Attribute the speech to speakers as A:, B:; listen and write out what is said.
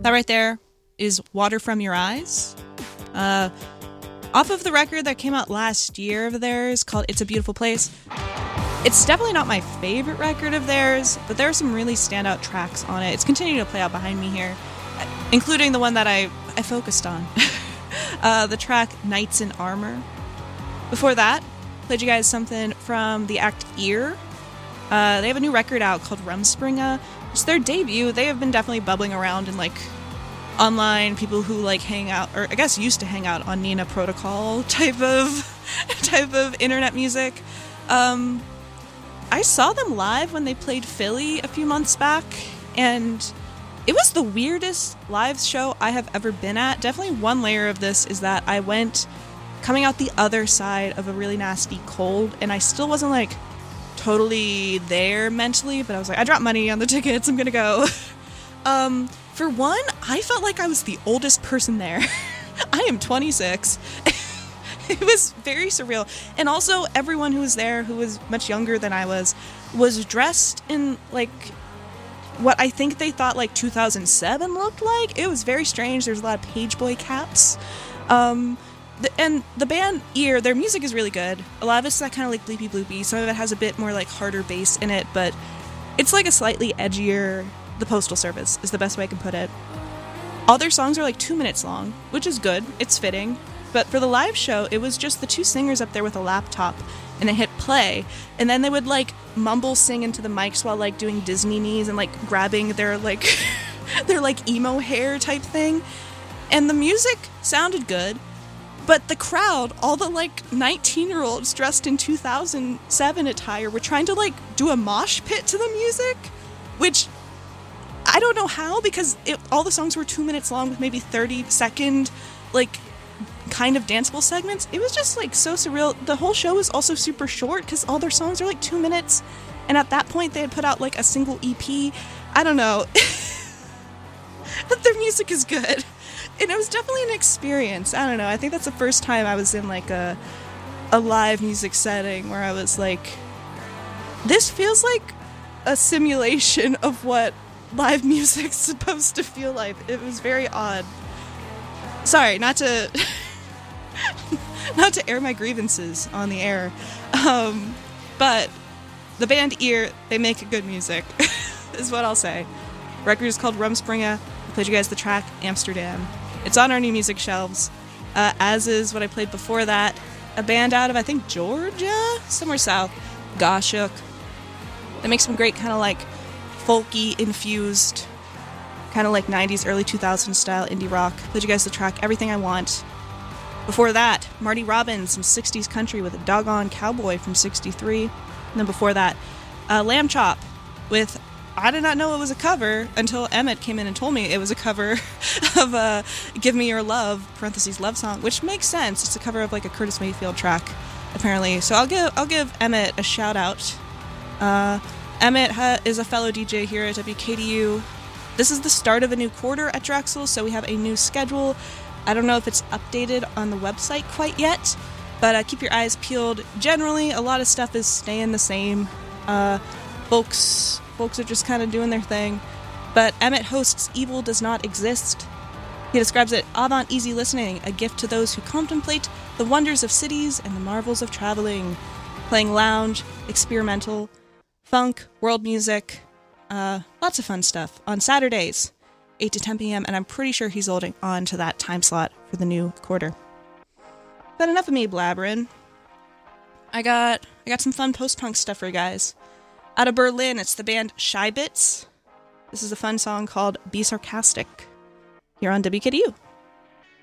A: That right there is Water From Your Eyes. Off of the record that came out last year of theirs called It's a Beautiful Place. It's definitely not my favorite record of theirs, but there are some really standout tracks on it. It's continuing to play out behind me here, including the one that I focused on. The track Knights in Armor. Before that, played you guys something from the act Ear. They have a new record out called Rumspringa. It's their debut. They have been definitely bubbling around in like online, people who like hang out, or I guess used to hang out on Nina Protocol type of internet music. I saw them live when they played Philly a few months back, and it was the weirdest live show I have ever been at. Definitely one layer of this is that I went coming out the other side of a really nasty cold, and I still wasn't like totally there mentally, but I was like, I dropped money on the tickets, I'm gonna go. For one, I felt like I was the oldest person there. I am 26. It was very surreal. And also, everyone who was there, who was much younger than I was dressed in, like, what I think they thought, like, 2007 looked like. It was very strange. There's a lot of page boy caps. And the band Ear, their music is really good. A lot of it's that kind of, like, bleepy bloopy. Some of it has a bit more, like, harder bass in it, but it's, like, a slightly edgier The Postal Service is the best way I can put it. All their songs are like 2 minutes long, which is good. It's fitting. But for the live show, it was just the two singers up there with a laptop, and they hit play, and then they would like mumble sing into the mics while like doing Disney knees and like grabbing their like their like emo hair type thing. And the music sounded good, but the crowd, all the like 19-year-olds dressed in 2007 attire, were trying to like do a mosh pit to the music, which I don't know how, because all the songs were 2 minutes long with maybe 30-second, like, kind of danceable segments. It was just, like, so surreal. The whole show was also super short, because all their songs are, like, 2 minutes, and at that point, they had put out, like, a single EP. I don't know. But their music is good. And it was definitely an experience. I don't know. I think that's the first time I was in, like, a live music setting where I was like, this feels like a simulation of what live music's supposed to feel like. It was very odd. Sorry, not to air my grievances on the air, but the band Ear, they make good music, is what I'll say. The record is called Rumspringa. I played you guys the track Amsterdam. It's on our new music shelves, as is what I played before that. A band out of, I think, Georgia? Somewhere south. Goshuk. They make some great kind of like folky infused, kind of like 90s, early 2000s style indie rock. Played you guys the track Everything I Want. Before that, Marty Robbins, some 60s country with a Doggone Cowboy from 63. And then before that, Lamb Chop with, I did not know it was a cover until Emmett came in and told me it was a cover of Give Me Your Love, parentheses love song, which makes sense. It's a cover of like a Curtis Mayfield track, apparently. So I'll give Emmett a shout out. Emmett is a fellow DJ here at WKDU. This is the start of a new quarter at Drexel, so we have a new schedule. I don't know if it's updated on the website quite yet, but keep your eyes peeled. Generally, a lot of stuff is staying the same. Folks are just kind of doing their thing. But Emmett hosts Evil Does Not Exist. He describes it avant easy listening, a gift to those who contemplate the wonders of cities and the marvels of traveling. Playing lounge, experimental, funk, world music, lots of fun stuff on Saturdays, 8 to 10 p.m., and I'm pretty sure he's holding on to that time slot for the new quarter. But enough of me blabbering. I got some fun post-punk stuff for you guys. Out of Berlin, it's the band Scheibitz. This is a fun song called Be Sarcastic, here on WKDU.